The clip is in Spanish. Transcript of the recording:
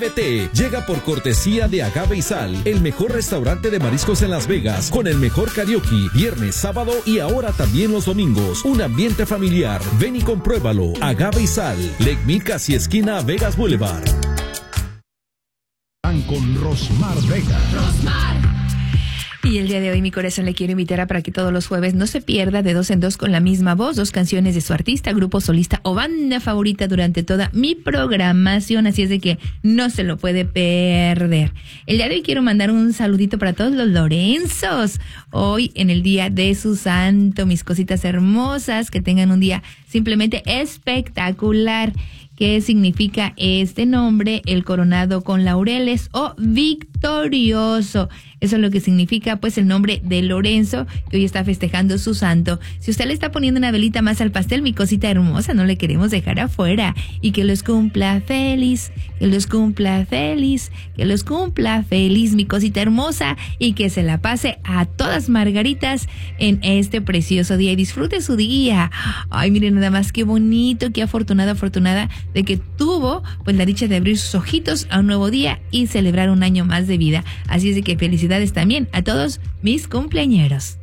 Atrévete llega por cortesía de Agave y Sal, el mejor restaurante de mariscos en Las Vegas, con el mejor karaoke, viernes, sábado y ahora también los domingos. Un ambiente familiar. Ven y compruébalo. Agave y Sal, Lake Mead, casi esquina Vegas Boulevard. Con Rosmar Vega. Y el día de hoy mi corazón le quiero invitar a para que todos los jueves no se pierda de 2 en 2 con la misma voz, 2 canciones de su artista, grupo solista o banda favorita durante toda mi programación, así es de que no se lo puede perder. El día de hoy quiero mandar un saludito para todos los Lorenzos, hoy en el día de su santo, mis cositas hermosas, que tengan un día simplemente espectacular. ¿Qué significa este nombre? El coronado con laureles o victorioso. Eso es lo que significa pues el nombre de Lorenzo, que hoy está festejando su santo. Si usted le está poniendo una velita más al pastel, mi cosita hermosa, no le queremos dejar afuera. Y que los cumpla feliz, que los cumpla feliz, que los cumpla feliz, mi cosita hermosa, y que se la pase a todas margaritas en este precioso día y disfrute su día. Ay, miren nada más qué bonito, qué afortunada de que tuvo pues la dicha de abrir sus ojitos a un nuevo día y celebrar un año más de vida. Así es de que felicidades también a todos mis cumpleañeros.